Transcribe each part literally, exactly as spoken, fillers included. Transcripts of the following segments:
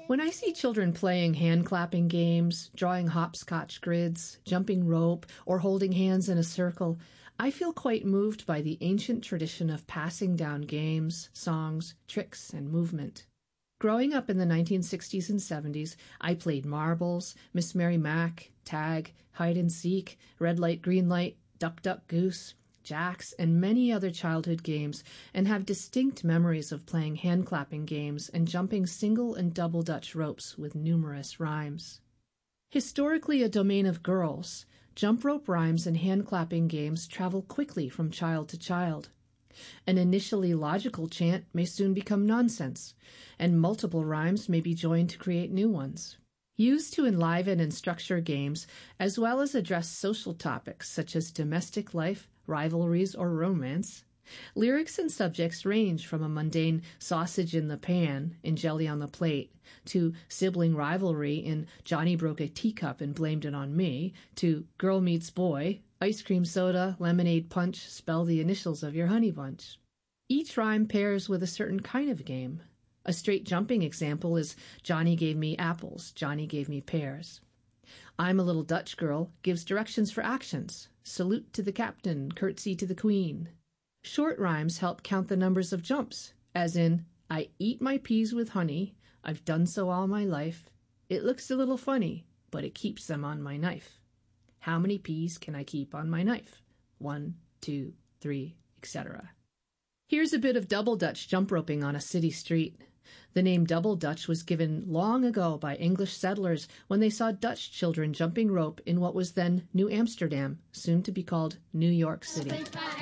When I see children playing hand-clapping games, drawing hopscotch grids, jumping rope, or holding hands in a circle, I feel quite moved by the ancient tradition of passing down games, songs, tricks, and movement. Growing up in the nineteen sixties and seventies, I played marbles, Miss Mary Mack, tag, hide-and-seek, red light, green light, duck, duck, goose, jacks, and many other childhood games, and have distinct memories of playing hand-clapping games and jumping single and double Dutch ropes with numerous rhymes. Historically a domain of girls, jump rope rhymes and hand-clapping games travel quickly from child to child. An initially logical chant may soon become nonsense, and multiple rhymes may be joined to create new ones. Used to enliven and structure games, as well as address social topics such as domestic life, rivalries, or romance, lyrics and subjects range from a mundane sausage in the pan and jelly on the plate, to sibling rivalry in Johnny broke a teacup and blamed it on me, to girl meets boy, ice cream soda, lemonade punch, spell the initials of your honey bunch. Each rhyme pairs with a certain kind of game. A straight jumping example is Johnny gave me apples, Johnny gave me pears. I'm a little Dutch girl gives directions for actions. Salute to the captain, curtsy to the queen. Short rhymes help count the numbers of jumps, as in, I eat my peas with honey, I've done so all my life. It looks a little funny, but it keeps them on my knife. How many peas can I keep on my knife? One, two, three, et cetera. Here's a bit of double Dutch jump roping on a city street. The name double Dutch was given long ago by English settlers when they saw Dutch children jumping rope in what was then New Amsterdam, soon to be called New York City.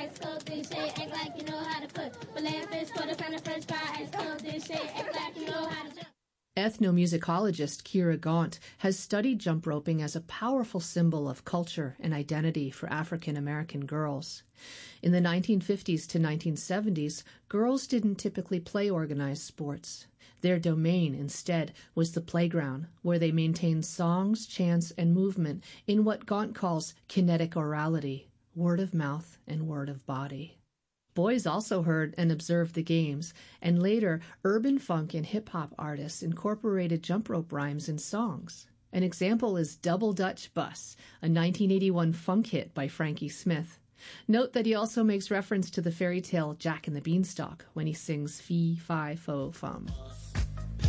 Ethnomusicologist Kira Gaunt has studied jump roping as a powerful symbol of culture and identity for African American girls. In the nineteen fifties to nineteen seventies, girls didn't typically play organized sports. Their domain, instead, was the playground, where they maintained songs, chants, and movement in what Gaunt calls kinetic orality, word of mouth and word of body. Boys also heard and observed the games, and later urban funk and hip-hop artists incorporated jump rope rhymes in songs. An example is Double Dutch Bus, a nineteen eighty-one funk hit by Frankie Smith. Note that he also makes reference to the fairy tale Jack and the Beanstalk when he sings Fee, Fi, Fo, Fum.